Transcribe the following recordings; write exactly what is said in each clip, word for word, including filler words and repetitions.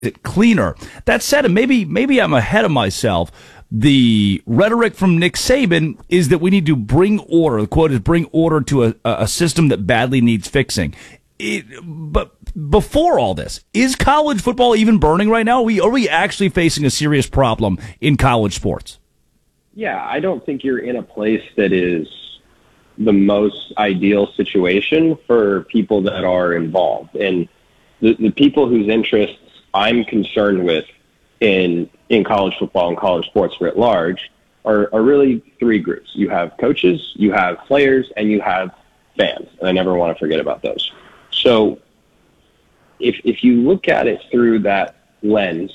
it cleaner. That said, and maybe maybe I'm ahead of myself. The rhetoric from Nick Saban is that we need to bring order. The quote is bring order to a, a system that badly needs fixing. It, but before all this, is college football even burning right now? Are we, are we actually facing a serious problem in college sports? Yeah, I don't think you're in a place that is the most ideal situation for people that are involved. And the, the people whose interests I'm concerned with in in college football and college sports writ large are, are really three groups. You have coaches, you have players, and you have fans. And I never want to forget about those. So if if you look at it through that lens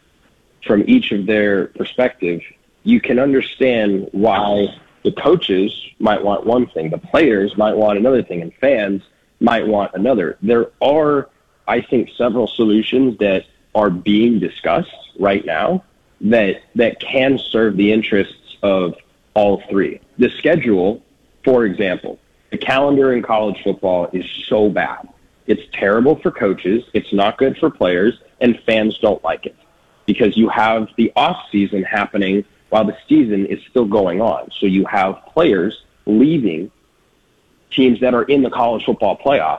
from each of their perspective, you can understand why the coaches might want one thing, the players might want another thing, and fans might want another. There are, I think, several solutions that are being discussed right now that that can serve the interests of all three. The schedule, for example, the calendar in college football is so bad. It's terrible for coaches, it's not good for players, and fans don't like it because you have the off season happening while the season is still going on. So you have players leaving teams that are in the college football playoff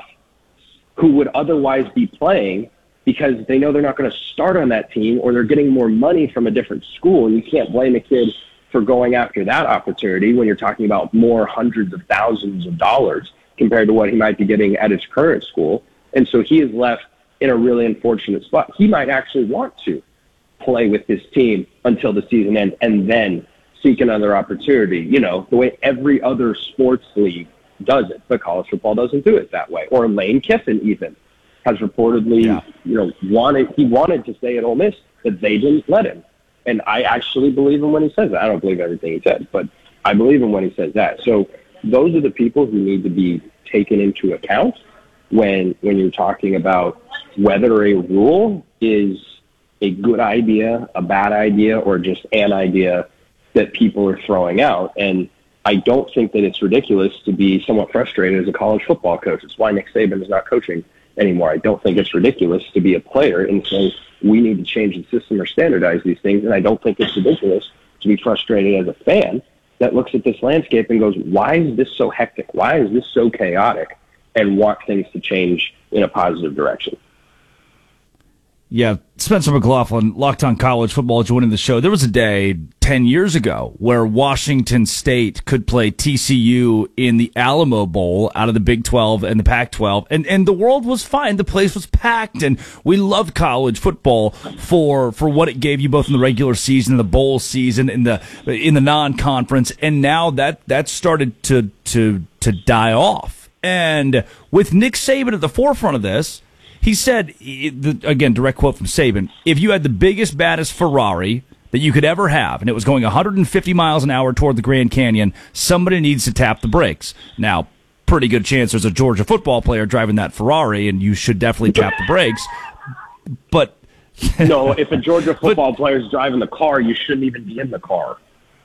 who would otherwise be playing because they know they're not going to start on that team, or they're getting more money from a different school. And you can't blame a kid for going after that opportunity when you're talking about more hundreds of thousands of dollars compared to what he might be getting at his current school. And so he is left in a really unfortunate spot. He might actually want to play with his team until the season ends and then seek another opportunity, you know, the way every other sports league does it. But college football doesn't do it that way. Or Lane Kiffin even has reportedly, yeah. you know, wanted, he wanted to stay at Ole Miss, but they didn't let him. And I actually believe him when he says that. I don't believe everything he says, but I believe him when he says that. So those are the people who need to be taken into account when when you're talking about whether a rule is a good idea, a bad idea, or just an idea that people are throwing out. And I don't think that it's ridiculous to be somewhat frustrated as a college football coach. It's why Nick Saban is not coaching anymore. I don't think it's ridiculous to be a player and say we need to change the system or standardize these things. And I don't think it's ridiculous to be frustrated as a fan that looks at this landscape and goes, why is this so hectic? Why is this so chaotic? And want things to change in a positive direction. Yeah, Spencer McLaughlin, Locked On College Football, joining the show. There was a day ten years ago where Washington State could play T C U in the Alamo Bowl out of the Big twelve and the Pac twelve, and, and the world was fine. The place was packed, and we loved college football for for what it gave you both in the regular season, the bowl season, in the in the non-conference, and now that that started to to to die off. And with Nick Saban at the forefront of this, he said, again, direct quote from Saban, if you had the biggest, baddest Ferrari that you could ever have, and it was going one hundred fifty miles an hour toward the Grand Canyon, somebody needs to tap the brakes. Now, pretty good chance there's a Georgia football player driving that Ferrari, and you should definitely tap the brakes. But no, if a Georgia football but, player is driving the car, you shouldn't even be in the car.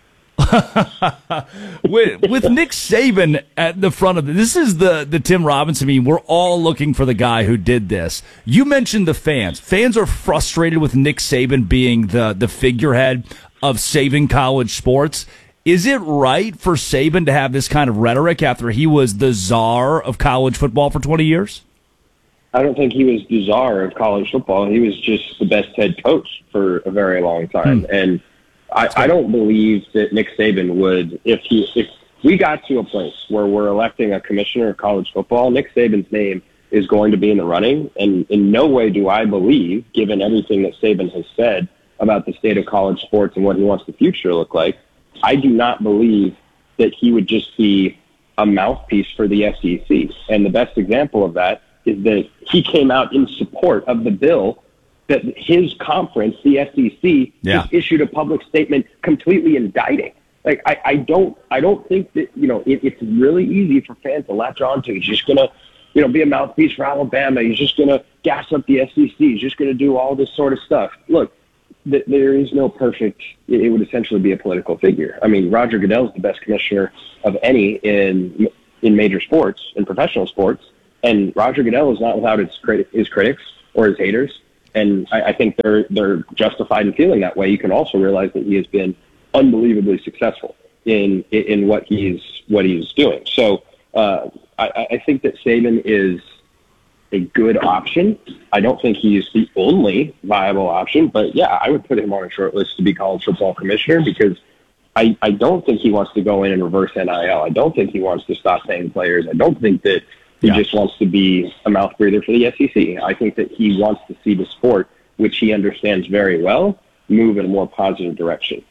with, with Nick Saban at the front of it, this is the, the Tim Robinson. I mean, we're all looking for the guy who did this. You mentioned the fans. Fans are frustrated with Nick Saban being the, the figurehead of saving college sports. Is it right for Saban to have this kind of rhetoric after he was the czar of college football for twenty years? I don't think he was the czar of college football. He was just the best head coach for a very long time. Hmm. And I, I don't believe that Nick Saban would, if he, if we got to a place where we're electing a commissioner of college football, Nick Saban's name is going to be in the running. And in no way do I believe, given everything that Saban has said about the state of college sports and what he wants the future to look like, I do not believe that he would just be a mouthpiece for the S E C. And the best example of that is that he came out in support of the bill that his conference, the S E C, yeah. just issued a public statement completely indicting. Like, I, I don't, I don't think that, you know, it, it's really easy for fans to latch on to. He's just going to, you know, be a mouthpiece for Alabama. He's just going to gas up the S E C. He's just going to do all this sort of stuff. Look, th- there is no perfect, it, it would essentially be a political figure. I mean, Roger Goodell is the best commissioner of any in, in major sports, in professional sports. And Roger Goodell is not without his, crit- his critics or his haters. And I, I think they're they're justified in feeling that way. You can also realize that he has been unbelievably successful in in, in what he's what he's doing. So uh, I, I think that Saban is a good option. I don't think he's the only viable option, but yeah, I would put him on a short list to be college football commissioner because I, I don't think he wants to go in and reverse N I L. I don't think he wants to stop paying players. I don't think that he yeah. just wants to be a mouth breather for the S E C. I think that he wants to see the sport, which he understands very well, move in a more positive direction.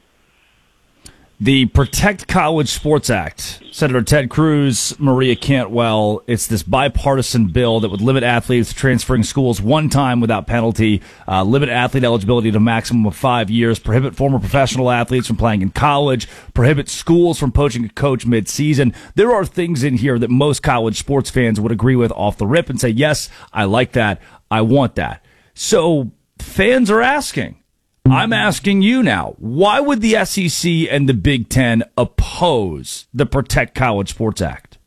The Protect College Sports Act, Senator Ted Cruz, Maria Cantwell, it's this bipartisan bill that would limit athletes transferring schools one time without penalty, uh, limit athlete eligibility to a maximum of five years, prohibit former professional athletes from playing in college, prohibit schools from poaching a coach mid-season. There are things in here that most college sports fans would agree with off the rip and say, yes, I like that, I want that. So fans are asking. I'm asking you now, why would the S E C and the Big Ten oppose the Protect College Sports Act?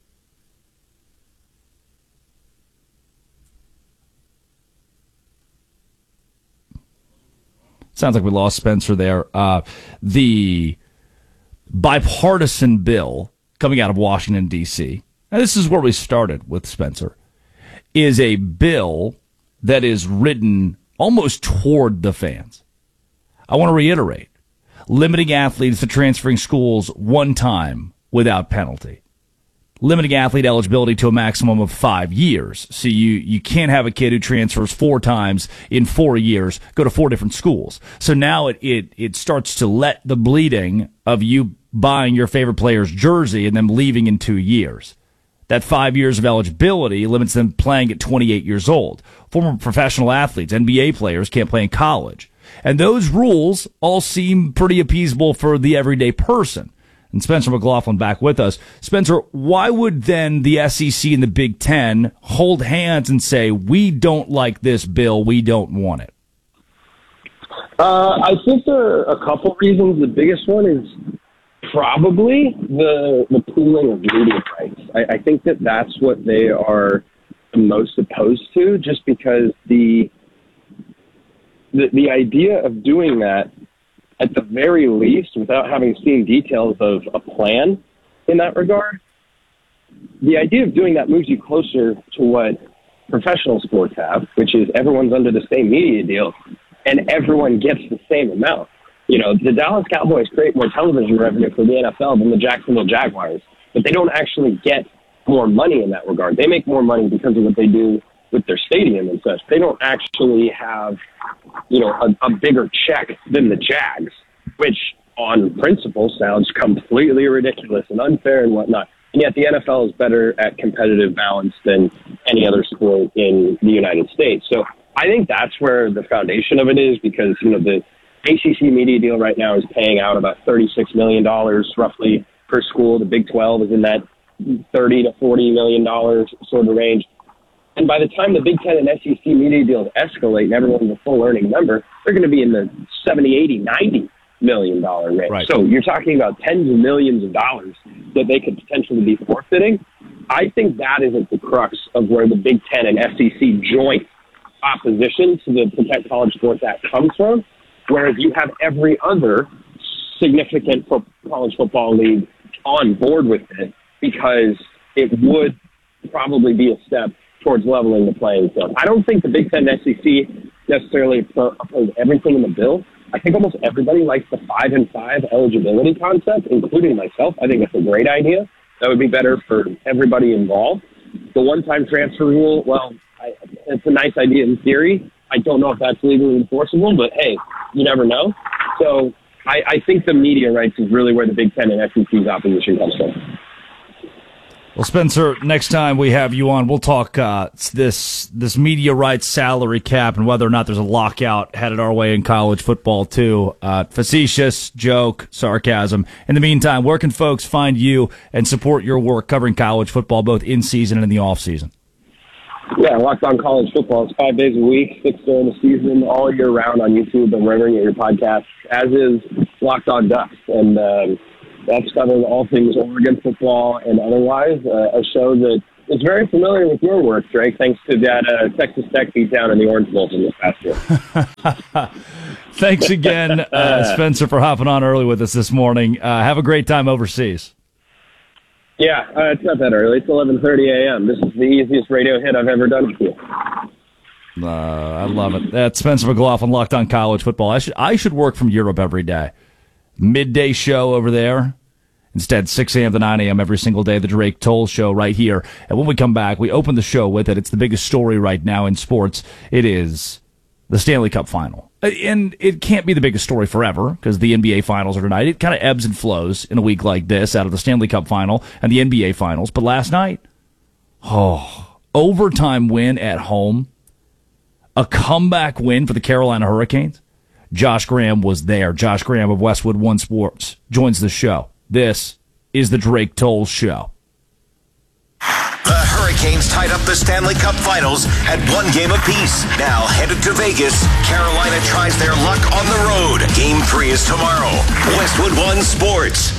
Sounds like we lost Spencer there. Uh, the bipartisan bill coming out of Washington, D C, and this is where we started with Spencer, is a bill that is written almost toward the fans. I want to reiterate, limiting athletes to transferring schools one time without penalty. Limiting athlete eligibility to a maximum of five years. So you, you can't have a kid who transfers four times in four years, go to four different schools. So now it, it, it starts to let the bleeding of you buying your favorite player's jersey and them leaving in two years. That five years of eligibility limits them playing at twenty-eight years old. Former professional athletes, N B A players, can't play in college. And those rules all seem pretty appeasable for the everyday person. And Spencer McLaughlin back with us. Spencer, why would then the S E C and the Big Ten hold hands and say, we don't like this bill, we don't want it? Uh, I think there are a couple reasons. The biggest one is probably the the pooling of media rights. I, I think that that's what they are the most opposed to, just because the The, the idea of doing that, at the very least, without having seen details of a plan in that regard, the idea of doing that moves you closer to what professional sports have, which is everyone's under the same media deal and everyone gets the same amount. You know, the Dallas Cowboys create more television revenue for the N F L than the Jacksonville Jaguars, but they don't actually get more money in that regard. They make more money because of what they do with their stadium and such. They don't actually have, you know, a, a bigger check than the Jags, which on principle sounds completely ridiculous and unfair and whatnot. And yet the N F L is better at competitive balance than any other sport in the United States. So I think that's where the foundation of it is, because, you know, the A C C media deal right now is paying out about thirty-six million dollars roughly per school. The Big twelve is in that thirty to forty million dollars sort of range. And by the time the Big Ten and S E C media deals escalate and everyone's a full earning member, they're going to be in the seventy, eighty, ninety million dollar range. Right. So you're talking about tens of millions of dollars that they could potentially be forfeiting. I think that is at the crux of where the Big Ten and S E C joint opposition to the Protect College Sports Act comes from, whereas you have every other significant fo- college football league on board with it, because it would probably be a step towards leveling the playing field. I don't think the Big Ten and S E C necessarily oppose everything in the bill. I think almost everybody likes the five and five eligibility concept, including myself. I think it's a great idea. That would be better for everybody involved. The one-time transfer rule, well, I, it's a nice idea in theory. I don't know if that's legally enforceable, but hey, you never know. So I, I think the media rights is really where the Big Ten and S E C's opposition comes from. Well, Spencer, next time we have you on, we'll talk uh, this this media rights salary cap and whether or not there's a lockout headed our way in college football, too. Uh, facetious, joke, sarcasm. In the meantime, where can folks find you and support your work covering college football, both in season and in the off season? Yeah, Locked On College Football is five days a week, six during the season, all year round on YouTube and wherever you get your podcasts, as is Locked On Ducks. And um, that's covering all things Oregon football and otherwise, uh, a show that was very familiar with your work, Drake, thanks to that uh, Texas Tech beatdown in the Orange Bowl from this past year. Thanks again, uh, Spencer, for hopping on early with us this morning. Uh, have a great time overseas. Yeah, uh, it's not that early. It's eleven thirty a.m. This is the easiest radio hit I've ever done with you. Uh, I love it. That's Spencer McLaughlin, Locked On College Football. I should I should work from Europe every day. Midday show over there. Instead, six a.m. to nine a.m. every single day, the Drake Toll Show right here. And when we come back, we open the show with it. It's the biggest story right now in sports. It is the Stanley Cup Final. And it can't be the biggest story forever because the N B A Finals are tonight. It kind of ebbs and flows in a week like this out of the Stanley Cup Final and the N B A Finals. But last night, oh, overtime win at home. A comeback win for the Carolina Hurricanes. Josh Graham was there. Josh Graham of Westwood One Sports joins the show. This is the Drake Toll Show. The Hurricanes tied up the Stanley Cup Finals at one game apiece. Now headed to Vegas, Carolina tries their luck on the road. Game three is tomorrow. Westwood One Sports.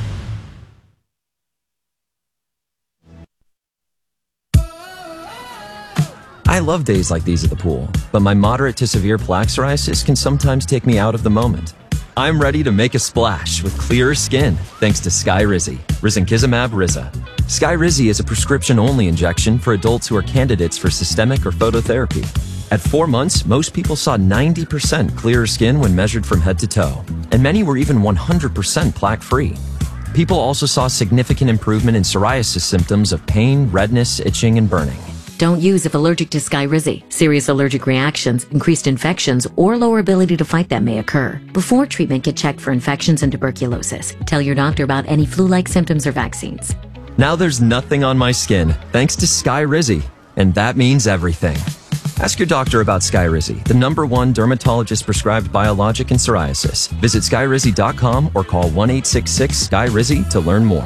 I love days like these at the pool, but my moderate to severe plaque psoriasis can sometimes take me out of the moment. I'm ready to make a splash with clearer skin thanks to Skyrizi, risankizumab Riza. Skyrizi is a prescription-only injection for adults who are candidates for systemic or phototherapy. At four months, most people saw ninety percent clearer skin when measured from head to toe, and many were even one hundred percent plaque-free. People also saw significant improvement in psoriasis symptoms of pain, redness, itching, and burning. Don't use if allergic to Skyrizi. Serious allergic reactions, increased infections, or lower ability to fight them may occur. Before treatment, get checked for infections and tuberculosis. Tell your doctor about any flu-like symptoms or vaccines. Now there's nothing on my skin thanks to Skyrizi, and that means everything. Ask your doctor about Skyrizi, the number one dermatologist-prescribed biologic in psoriasis. Visit skyrizi dot com or call one eight six six Skyrizi to learn more.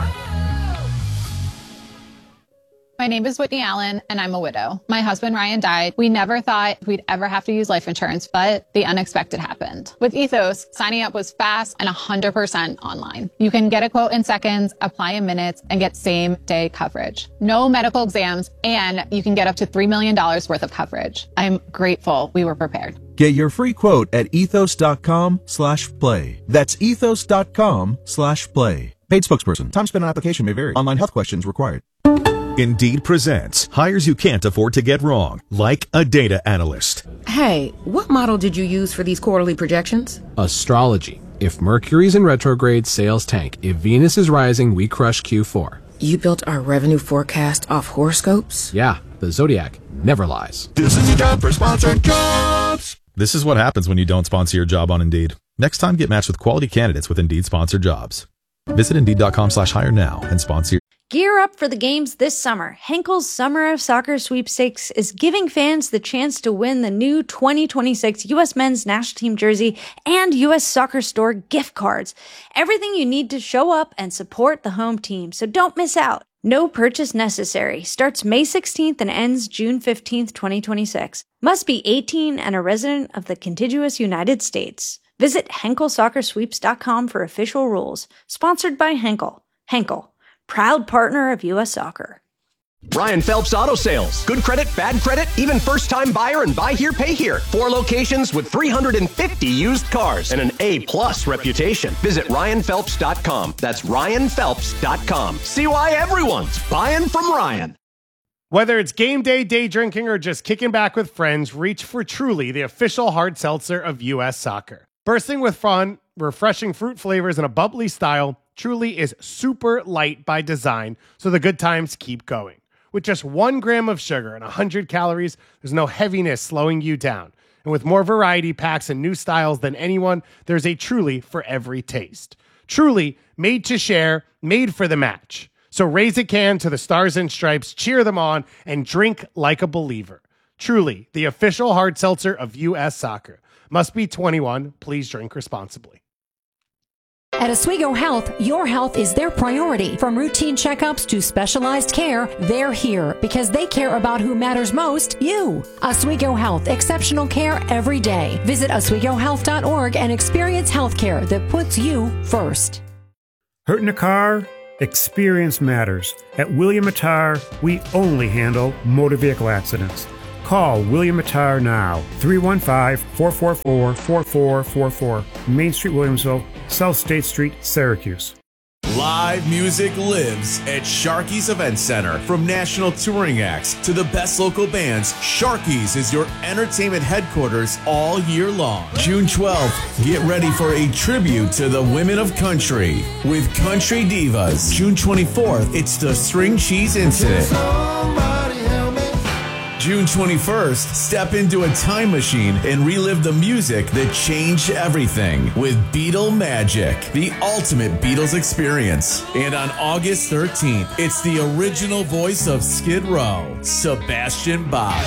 My name is Whitney Allen, and I'm a widow. My husband, Ryan, died. We never thought we'd ever have to use life insurance, but the unexpected happened. With Ethos, signing up was fast and one hundred percent online. You can get a quote in seconds, apply in minutes, and get same-day coverage. No medical exams, and you can get up to three million dollars worth of coverage. I'm grateful we were prepared. Get your free quote at ethos.com slash play. That's ethos.com slash play. Paid spokesperson. Time spent on application may vary. Online health questions required. Indeed presents hires you can't afford to get wrong, like a data analyst. Hey, what model did you use for these quarterly projections? Astrology. If Mercury's in retrograde, sales tank. If Venus is rising, we crush Q four. You built our revenue forecast off horoscopes? Yeah, the Zodiac never lies. This is your job for sponsored jobs. This is what happens when you don't sponsor your job on Indeed. Next time, get matched with quality candidates with Indeed sponsored jobs. Visit Indeed.com slash hire now and sponsor. Gear up for the games this summer. Henkel's Summer of Soccer Sweepstakes is giving fans the chance to win the new twenty twenty-six U S Men's National Team jersey and U S Soccer Store gift cards. Everything you need to show up and support the home team, so don't miss out. No purchase necessary. Starts May sixteenth and ends June fifteenth, twenty twenty-six. Must be eighteen and a resident of the contiguous United States. Visit Henkel Soccer Sweeps dot com for official rules. Sponsored by Henkel. Henkel, proud partner of U S Soccer. Ryan Phelps Auto Sales. Good credit, bad credit, even first-time buyer and buy here, pay here. Four locations with three hundred fifty used cars and an A-plus reputation. Visit Ryan Phelps dot com. That's Ryan Phelps dot com. See why everyone's buying from Ryan. Whether it's game day, day drinking, or just kicking back with friends, reach for Truly, the official hard seltzer of U S Soccer. Bursting with fun, refreshing fruit flavors, and a bubbly style, Truly is super light by design, so the good times keep going. With just one gram of sugar and one hundred calories, there's no heaviness slowing you down. And with more variety packs and new styles than anyone, there's a Truly for every taste. Truly, made to share, made for the match. So raise a can to the Stars and Stripes, cheer them on, and drink like a believer. Truly, the official hard seltzer of U S Soccer. Must be twenty-one. Please drink responsibly. At Oswego Health, your health is their priority. From routine checkups to specialized care, they're here because they care about who matters most, you. Oswego Health, exceptional care every day. Visit oswego health dot org and experience healthcare that puts you first. Hurt in a car? Experience matters. At William Attar, we only handle motor vehicle accidents. Call William Attar now, three one five, four four four, four four four four, Main Street, Williamsville, South State Street, Syracuse. Live music lives at Sharky's Event Center. From national touring acts to the best local bands, Sharky's is your entertainment headquarters all year long. June twelfth, get ready for a tribute to the women of country with Country Divas. June twenty-fourth, it's the String Cheese Incident. June twenty-first, step into a time machine and relive the music that changed everything with Beatle Magic, the ultimate Beatles experience. And on August thirteenth, it's the original voice of Skid Row, Sebastian Bach.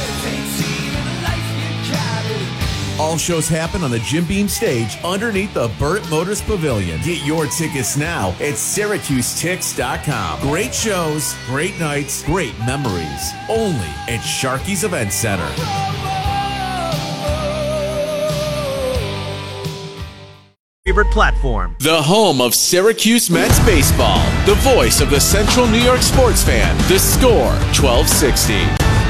All shows happen on the Jim Beam stage underneath the Burt Motors Pavilion. Get your tickets now at Syracuse Tix dot com. Great shows, great nights, great memories. Only at Sharky's Event Center. Favorite platform. The home of Syracuse Mets baseball. The voice of the Central New York sports fan. The Score, twelve sixty.